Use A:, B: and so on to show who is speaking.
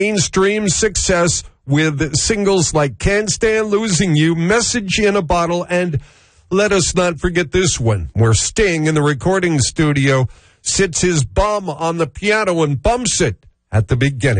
A: mainstream success with singles like Can't Stand Losing You, Message in a Bottle, and let us not forget this one, where Sting in the recording studio sits his bum on the piano and bumps it at the beginning.